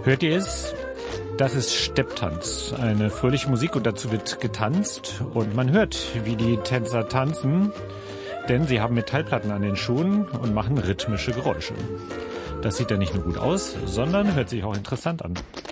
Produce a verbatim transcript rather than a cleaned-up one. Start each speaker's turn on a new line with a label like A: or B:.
A: Hört ihr es? Das ist Stepptanz, eine fröhliche Musik und dazu wird getanzt und man hört, wie die Tänzer tanzen, denn sie haben Metallplatten an den Schuhen und machen rhythmische Geräusche. Das sieht ja nicht nur gut aus, sondern hört sich auch interessant an.